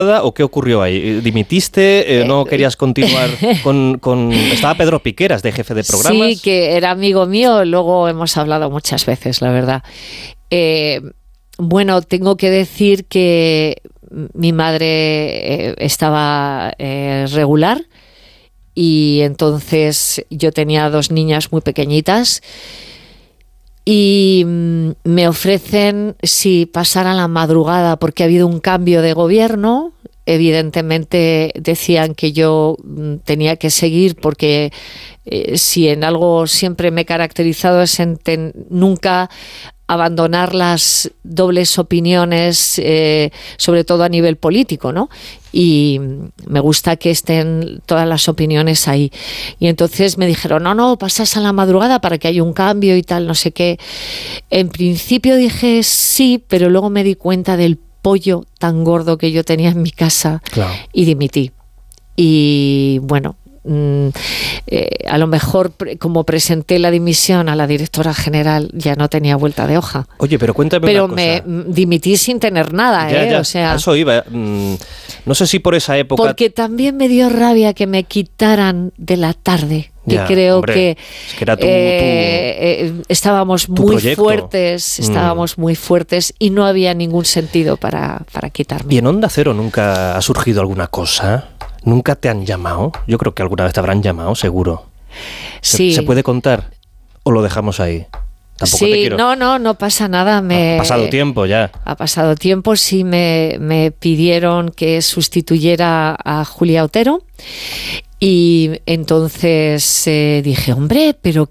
¿O qué ocurrió ahí? ¿Dimitiste? ¿No querías continuar con...? Estaba Pedro Piqueras, de jefe de programas. Sí, que era amigo mío. Luego hemos hablado muchas veces, la verdad. Bueno, tengo que decir que mi madre estaba regular y entonces yo tenía 2 niñas muy pequeñitas y me ofrecen si pasar a la madrugada porque ha habido un cambio de gobierno. Evidentemente decían que yo tenía que seguir porque si en algo siempre me he caracterizado es en nunca abandonar las dobles opiniones, sobre todo a nivel político, ¿no? Y me gusta que estén todas las opiniones ahí. Y entonces me dijeron, no, pasas a la madrugada para que haya un cambio y tal, no sé qué. En principio dije sí, pero luego me di cuenta del pollo tan gordo que yo tenía en mi casa, claro, y dimití. Y bueno, a lo mejor como presenté la dimisión a la directora general ya no tenía vuelta de hoja. Oye, pero cuéntame una cosa. Pero me dimití sin tener nada, ya, o sea, eso iba. No sé si por esa época... Porque también me dio rabia que me quitaran de la tarde, que ya, creo hombre, que, es que era estábamos muy proyecto. Muy fuertes y no había ningún sentido para quitarme. ¿Y en Onda Cero nunca ha surgido alguna cosa? ¿Nunca te han llamado? Yo creo que alguna vez te habrán llamado, seguro. Sí. ¿Se puede contar? ¿O lo dejamos ahí? Tampoco sí, te quiero... no pasa nada. Ha pasado tiempo ya. Ha pasado tiempo, sí, me pidieron que sustituyera a Julia Otero. Y entonces dije, hombre, pero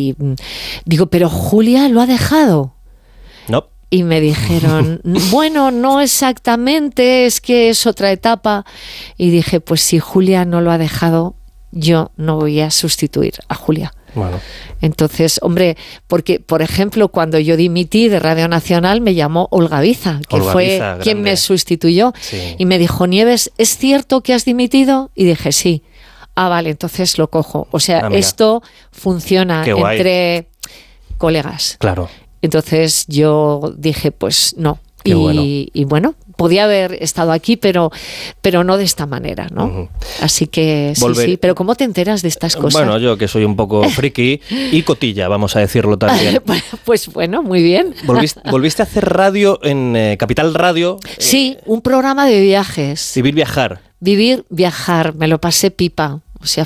Julia lo ha dejado. No. Y me dijeron, bueno, no exactamente, es que es otra etapa. Y dije, pues si Julia no lo ha dejado, yo no voy a sustituir a Julia. Bueno. Entonces, hombre, porque, por ejemplo, cuando yo dimití de Radio Nacional, me llamó Olga Viza, que fue quien me sustituyó. Sí. Y me dijo, Nieves, ¿es cierto que has dimitido? Y dije, sí. Ah, vale, entonces lo cojo. O sea, esto funciona entre colegas. Claro. Entonces yo dije, pues no. Y bueno, podía haber estado aquí, pero no de esta manera, ¿no? Uh-huh. Así que sí. Pero ¿cómo te enteras de estas cosas? Bueno, yo que soy un poco friki y cotilla, vamos a decirlo también. Pues bueno, muy bien. ¿Volviste a hacer radio en Capital Radio? Sí, un programa de viajes. Vivir, viajar, me lo pasé pipa. O sea,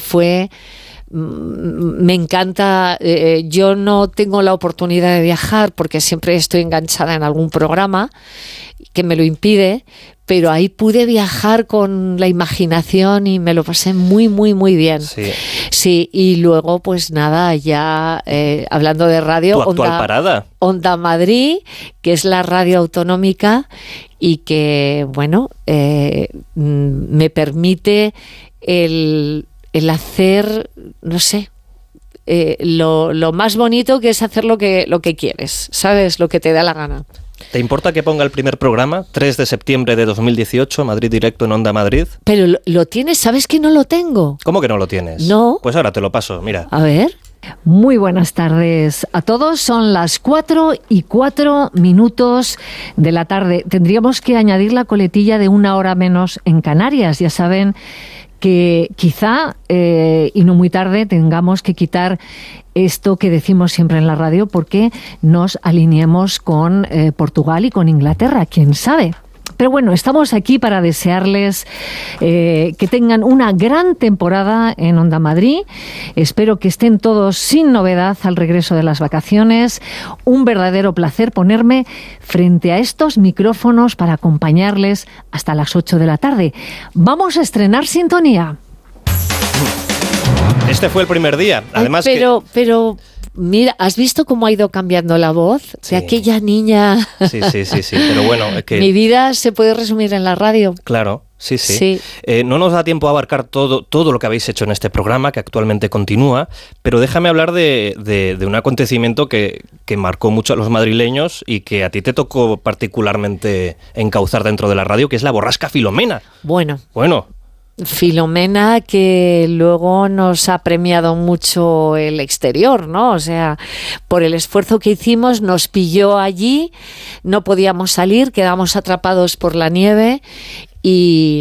me encanta, yo no tengo la oportunidad de viajar porque siempre estoy enganchada en algún programa que me lo impide, pero ahí pude viajar con la imaginación y me lo pasé muy, muy, muy bien. Sí, y luego pues nada, ya hablando de radio, ¿Tu actual parada? Onda Madrid, que es la radio autonómica y que, bueno, me permite el hacer, no sé, lo más bonito, que es hacer lo que quieres, ¿sabes? Lo que te da la gana. ¿Te importa que ponga el primer programa, 3 de septiembre de 2018, Madrid Directo en Onda Madrid? Pero lo tienes, ¿sabes que no lo tengo? ¿Cómo que no lo tienes? No. Pues ahora te lo paso, mira. A ver. Muy buenas tardes a todos. Son las 4:04 de la tarde. Tendríamos que añadir la coletilla de 1 hora menos en Canarias. Ya saben que quizá, y no muy tarde, tengamos que quitar esto que decimos siempre en la radio porque nos alineemos con Portugal y con Inglaterra, quién sabe. Pero bueno, estamos aquí para desearles que tengan una gran temporada en Onda Madrid. Espero que estén todos sin novedad al regreso de las vacaciones. Un verdadero placer ponerme frente a estos micrófonos para acompañarles hasta las 8 de la tarde. Vamos a estrenar sintonía. Este fue el primer día. Además, pero mira, ¿has visto cómo ha ido cambiando la voz de aquella niña? Sí, pero bueno, es que... Mi vida se puede resumir en la radio. Claro, sí. No nos da tiempo a abarcar todo lo que habéis hecho en este programa, que actualmente continúa, pero déjame hablar de un acontecimiento que marcó mucho a los madrileños y que a ti te tocó particularmente encauzar dentro de la radio, que es la borrasca Filomena. Bueno. Filomena, que luego nos ha premiado mucho el exterior, ¿no? O sea, por el esfuerzo que hicimos, nos pilló allí, no podíamos salir, quedamos atrapados por la nieve y